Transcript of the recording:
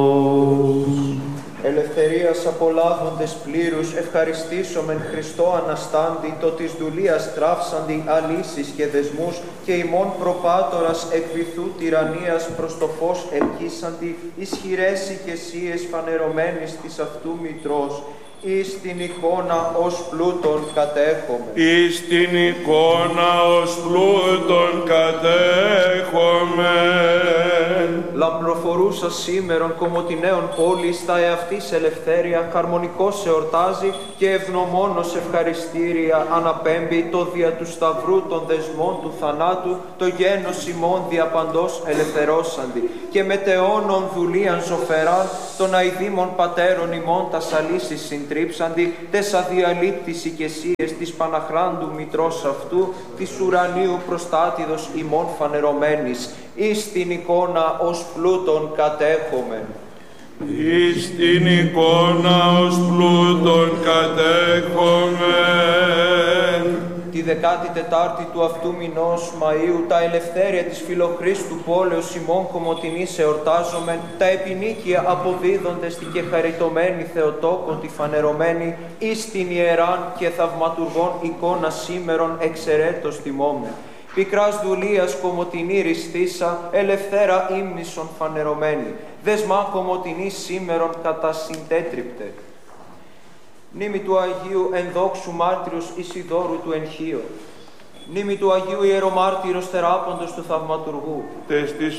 Ελευθερίας απολάβοντες πλήρους, ευχαριστήσομεν Χριστό Αναστάντη, το της δουλείας τράφσαντι αλύσεις και δεσμούς, και ημών προπάτορας εκβηθού τυραννίας προς το φως ελκύσαντι, ισχυρές οικεσίες φανερωμένης της αυτού μητρός, εις την εικόνα ως πλούτον κατέχομαι. Εις την εικόνα ως πλούτον κατέχομαι. Λαμπροφορούσα σήμερον κομωτινέων πόλης, τα εαυτής ελευθέρια, χαρμονικός εορτάζει και ευγνωμόνος ευχαριστήρια αναπέμπει το δια του σταυρού των δεσμών του θανάτου, το γένος ημών διαπαντός ελευθερώσαντι, και μετεώνων δουλείαν ζωφεράν, των αηδήμων πατέρων ημών τας αλύσεις συντρίψαντι, τες αδιαλείπτης οικεσίες της Παναχράντου μητρός αυτού, της ουρανίου προστάτηδος ημών φανερωμένης, εις την εικόνα ως πλούτον κατέχομεν. Εις την εικόνα ως πλούτον κατέχομεν. Τη 14η του αυτού μηνός Μαΐου, τα ελευθέρια της Φιλοχρίστου πόλεως ημών κομωτινής εορτάζομεν, τα επινίκια αποδίδοντες την και χαριτωμένη Θεοτόκον τη φανερωμένη, εις την ιεράν και θαυματουργών εικόνα σήμερον εξαιρέτως τιμόμεν. Πικράς δουλείας κομωτινή ριστήσα, ελευθέρα ύμνησον φανερωμένη, δεσμά κομωτινή σήμερον κατά συντέτριπτε. Μνήμη του Αγίου ενδόξου μάρτυρος Ισιδώρου του Ενχείου. Μνήμη του Αγίου ιερομάρτυρος θεράποντος του Θαυματουργού. Τες της